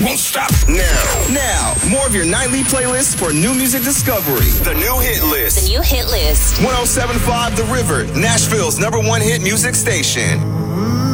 won't stop. Now, more of your nightly playlist for new music discovery. The new hit list. The new hit list. 107.5 The River, Nashville's #1 hit music station.